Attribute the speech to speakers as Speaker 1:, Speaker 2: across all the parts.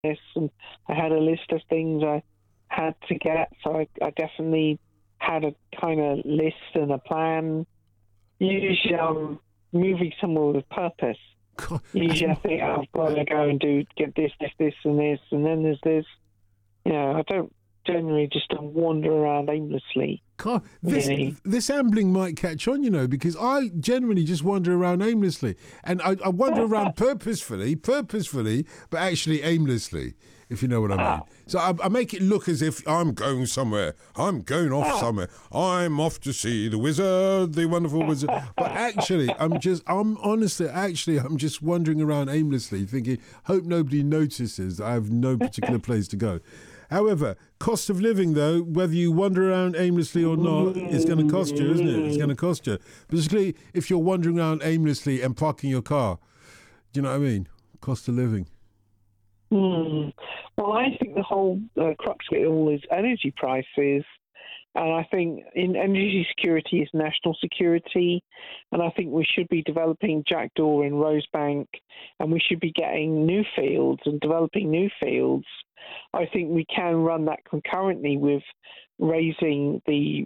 Speaker 1: this, and I had a list of things I had to get. So I definitely had a kind of list and a plan. Usually I'm moving somewhere with purpose.
Speaker 2: God,
Speaker 1: Usually I think I've got to go and get this, and this, and then there's this. I don't generally just wander around aimlessly.
Speaker 2: God,
Speaker 1: Really.
Speaker 2: this ambling might catch on, because I generally just wander around aimlessly, and I wander around purposefully, but actually aimlessly, if you know what I mean. So I make it look as if I'm going somewhere. I'm going off somewhere. I'm off to see the wizard, the wonderful wizard. But actually, I'm just wandering around aimlessly, thinking, hope nobody notices that I have no particular place to go. However, cost of living, though, whether you wander around aimlessly or not, is going to cost you, isn't it? It's going to cost you. Basically, if you're wandering around aimlessly and parking your car, do you know what I mean? Cost of living.
Speaker 1: Well, I think the whole crux of it all is energy prices. And I think energy security is national security. And I think we should be developing Jackdaw in Rosebank, and we should be getting new fields and developing new fields. I think we can run that concurrently with raising the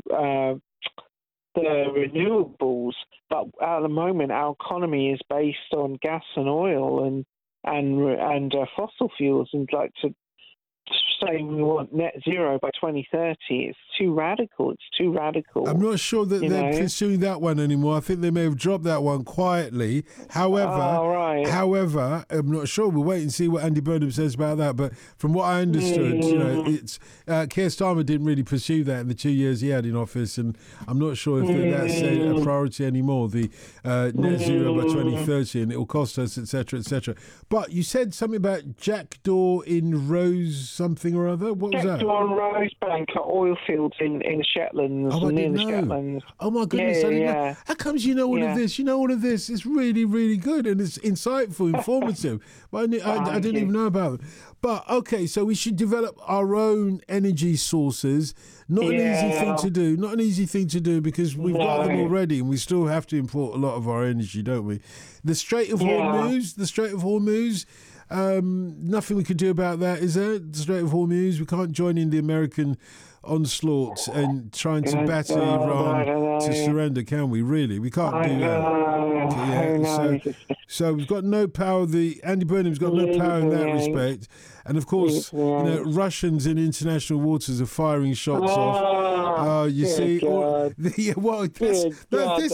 Speaker 1: renewables. But at the moment, our economy is based on gas and oil and fossil fuels, and like to say we want net zero by 2030, it's too radical.
Speaker 2: I'm not sure that they're pursuing that one anymore. I think they may have dropped that one quietly. However, I'm not sure. We'll wait and see what Andy Burnham says about that. But from what I understood, it's Keir Starmer didn't really pursue that in the 2 years he had in office, and I'm not sure if that's a priority anymore. The net zero by 2030, and it will cost us, etc., etc. But you said something about Jackdaw in Rose something or other. What was that?
Speaker 1: Jackdaw and Rosebank are oil fields in the Shetlands.
Speaker 2: Oh, I didn't know.
Speaker 1: Shetlands.
Speaker 2: Oh my goodness! I didn't know. How comes you know all of this? You know all of this. It's really, really good, and it's insightful, informative. But I didn't even know about them. But okay, so we should develop our own energy sources. Not an easy thing to do. Not an easy thing to do because we've got them already, and we still have to import a lot of our energy, don't we? The Strait of Hormuz. Nothing we could do about that, is there? The Strait of Hormuz. We can't join in the American onslaught and trying to batter Iran to surrender, can we? Really, we can't do that. So we've got no power. Andy Burnham's got no power in that respect, and of course, Russians in international waters are firing shots off. You see, this